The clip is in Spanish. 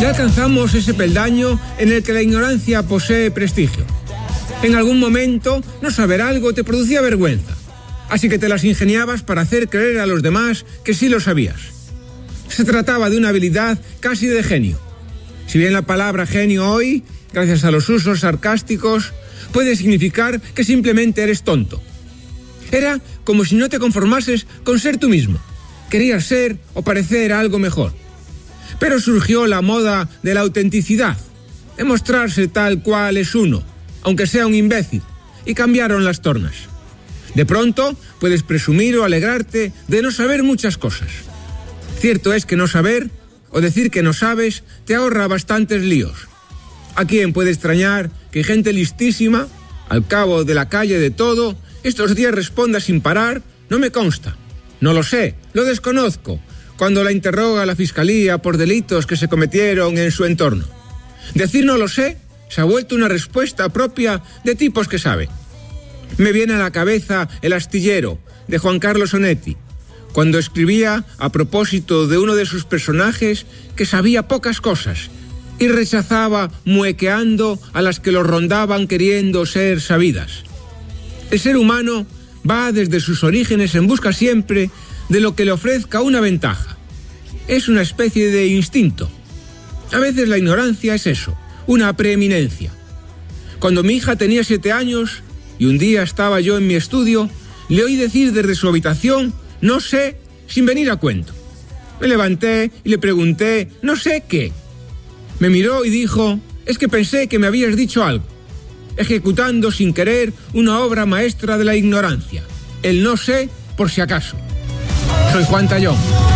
Ya alcanzamos ese peldaño en el que la ignorancia posee prestigio. En algún momento, no saber algo te producía vergüenza, así que te las ingeniabas para hacer creer a los demás que sí lo sabías. Se trataba de una habilidad casi de genio. Si bien la palabra genio hoy, gracias a los usos sarcásticos, puede significar que simplemente eres tonto. Era como si no te conformases con ser tú mismo. Querías ser o parecer algo mejor. Pero surgió la moda de la autenticidad, de mostrarse tal cual es uno, aunque sea un imbécil, y cambiaron las tornas. De pronto puedes presumir o alegrarte de no saber muchas cosas. Cierto es que no saber, o decir que no sabes, te ahorra bastantes líos. ¿A quién puede extrañar que gente listísima, al cabo de la calle de todo, estos días responda sin parar: no me consta, no lo sé, lo desconozco, cuando la interroga la fiscalía por delitos que se cometieron en su entorno? Decir no lo sé se ha vuelto una respuesta propia de tipos que saben. Me viene a la cabeza El astillero, de Juan Carlos Onetti, cuando escribía a propósito de uno de sus personajes que sabía pocas cosas y rechazaba muequeando a las que lo rondaban queriendo ser sabidas. El ser humano va desde sus orígenes en busca siempre de lo que le ofrezca una ventaja. Es una especie de instinto. A veces la ignorancia es eso, una preeminencia. Cuando mi hija tenía 7 años y un día estaba yo en mi estudio, le oí decir desde su habitación: no sé, sin venir a cuento. Me levanté y le pregunté: no sé qué. Me miró y dijo: es que pensé que me habías dicho algo, ejecutando sin querer una obra maestra de la ignorancia, el no sé por si acaso. Soy Juan Tallón.